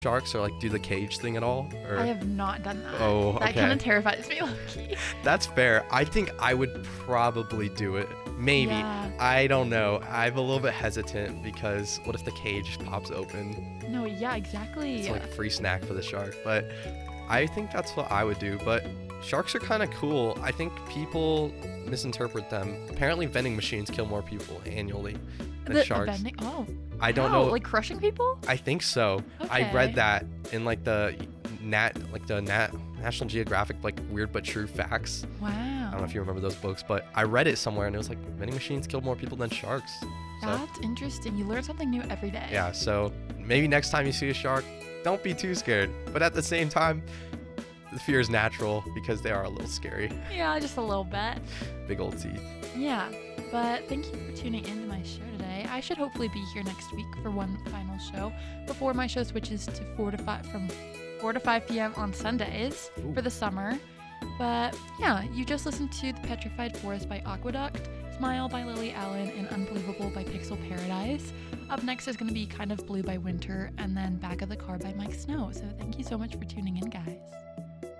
sharks or like do the cage thing at all? Or I have not done that. Oh, That kind okay. of terrifies me, low-key. That's fair. I think I would probably do it. Maybe. Yeah. I don't know. I'm a little bit hesitant because what if the cage pops open? No, yeah, exactly. It's like free snack for the shark. But I think that's what I would do. But sharks are kind of cool. I think people misinterpret them. Apparently, vending machines kill more people annually than the sharks. vending. Oh, I don't wow, know. like crushing people? I think so. I Okay. read that in like the National Geographic like Weird but True Facts. Wow. I don't know if you remember those books, but I read it somewhere and it was like vending machines kill more people than sharks. So That's interesting. You learn something new every day. yeah, so maybe next time you see a shark, don't be too scared. But at the same time, the fear is natural because they are a little scary. Yeah, just a little bit. Big old teeth. Yeah, but thank you for tuning into my show today. I should hopefully be here next week for one final show before my show switches to 4 to 5 p.m. on Sundays Ooh. for the summer. But yeah, you just listened to The Petrified Forest by Aqueduct, Smile by Lily Allen, and Unbelievable by Pixel Paradise. Up next is going to be Kind of Blue by Winter, and then Back of the Car by Mike Snow. So thank you so much for tuning in, guys.